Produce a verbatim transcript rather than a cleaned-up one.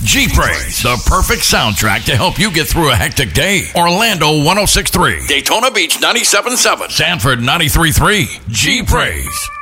G-Praise, the perfect soundtrack to help you get through a hectic day. Orlando one oh six point three, Daytona Beach ninety-seven point seven, Sanford ninety-three point three. G-Praise.